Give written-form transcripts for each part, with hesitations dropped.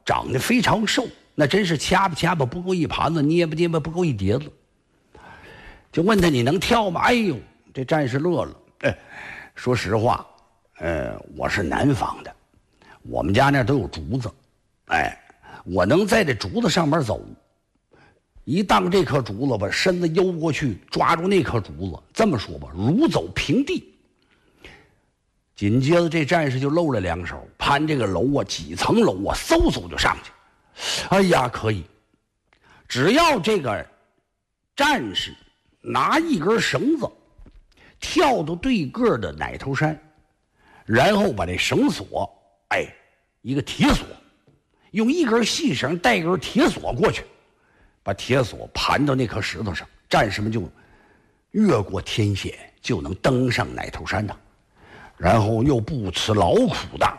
长得非常瘦，那真是掐吧掐吧不够一盘子，捏吧捏吧不够一碟子。就问他你能跳吗？哎呦，这战士乐了。说实话，我是南方的，我们家那都有竹子，我能在这竹子上面走，一荡这棵竹子，把身子悠过去，抓住那棵竹子，这么说吧，如走平地。紧接着这战士就露了两手，攀这个楼啊，几层楼啊，嗖嗖就上去。哎呀，可以，只要这个战士拿一根绳子跳到对个的奶头山，然后把这绳索，一个铁索，用一根细绳带一根铁索过去，把铁索盘到那颗石头上，战士们就越过天险，就能登上奶头山的。然后又不辞劳苦的，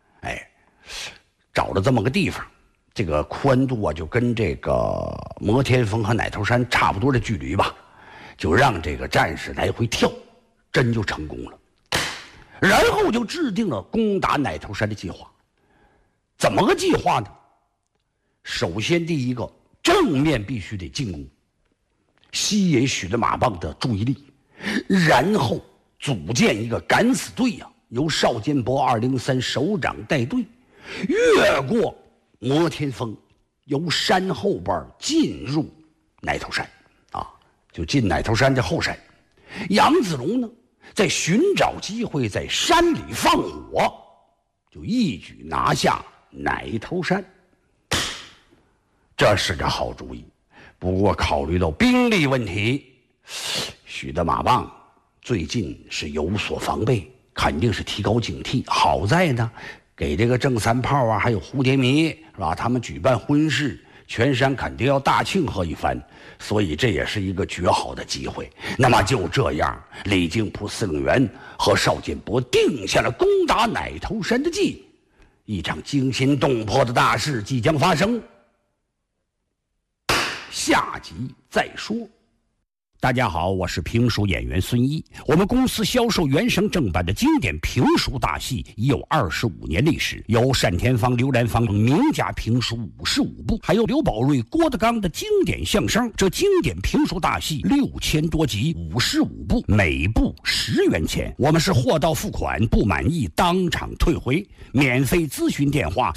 找了这么个地方，这个宽度啊就跟这个摩天峰和奶头山差不多的距离吧，就让这个战士来回跳，真就成功了。然后就制定了攻打奶头山的计划。怎么个计划呢？首先第一个，正面必须得进攻，吸引许的马棒的注意力，然后组建一个敢死队呀，由邵建博203首长带队，越过摩天峰，由山后边进入奶头山就进奶头山这后山。杨子龙呢，在寻找机会在山里放火，就一举拿下奶头山。这是个好主意，不过考虑到兵力问题，许的马棒最近是有所防备，肯定是提高警惕。好在呢，给这个郑三炮啊，还有蝴蝶迷是吧？他们举办婚事，全山肯定要大庆贺一番，所以这也是一个绝好的机会。那么就这样，李靖浦司令员和邵建博定下了攻打奶头山的计。一场惊心动魄的大事即将发生，下集再说。大家好，我是评书演员孙一。我们公司销售原声正版的经典评书大戏已有25年历史，有单田芳、刘兰芳名家评书55部，还有刘宝瑞、郭德纲的经典相声。这经典评书大戏6000多集，55部，每部10元钱。我们是货到付款，不满意当场退回。免费咨询电话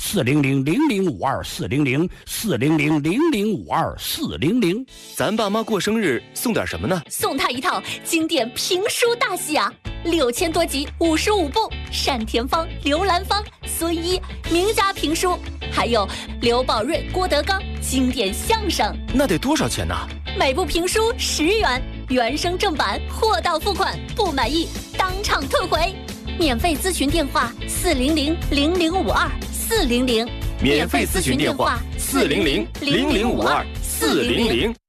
400-0052-400-400-0052-400。 咱爸妈过生日送点什么呢？ 送他一套经典评书大戏啊，6000多集，55部，单田芳、刘兰芳、孙一名家评书，还有刘宝瑞、郭德纲经典相声。 那得多少钱呢？ 每部评书10元，原声正版，货到付款，不满意当场退回。免费咨询电话400-0052-400。 免费咨询电话400-0052-400。